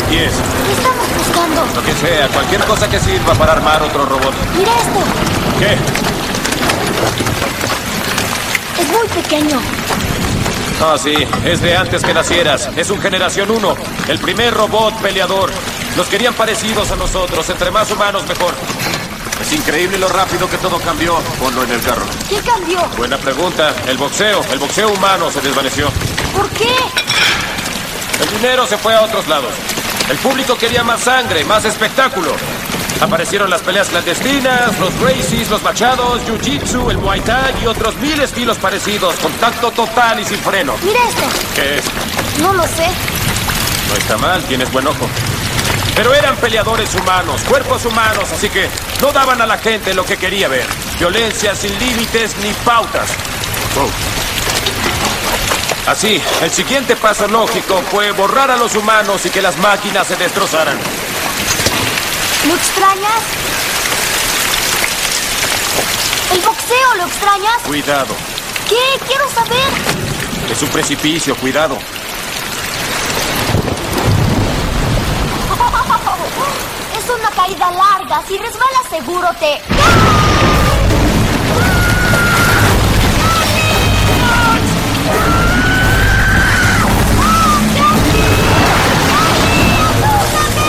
10. ¿Qué estamos buscando? Lo que sea, cualquier cosa que sirva para armar otro robot. Mira esto. ¿Qué? Es muy pequeño. Ah, sí, es de antes que nacieras. Es un generación 1, el primer robot peleador. Los querían parecidos a nosotros, entre más humanos mejor. Es increíble lo rápido que todo cambió. Ponlo en el carro. ¿Qué cambió? Buena pregunta. El boxeo humano se desvaneció. ¿Por qué? El dinero se fue a otros lados. El público quería más sangre, más espectáculo. Aparecieron las peleas clandestinas, los races, los machados, jiu-jitsu, el muay thai y otros 1000 estilos parecidos, contacto total y sin freno. Mira esto. ¿Qué es? No lo sé. No está mal, tienes buen ojo. Pero eran peleadores humanos, cuerpos humanos, así que no daban a la gente lo que quería ver. Violencia sin límites ni pautas. Oh. Así, el siguiente paso lógico fue borrar a los humanos y que las máquinas se destrozaran. ¿Lo extrañas? ¿El boxeo lo extrañas? Cuidado. ¿Qué? Quiero saber. Es un precipicio, cuidado. Es una caída larga. Si resbalas seguro te... ¡Ah!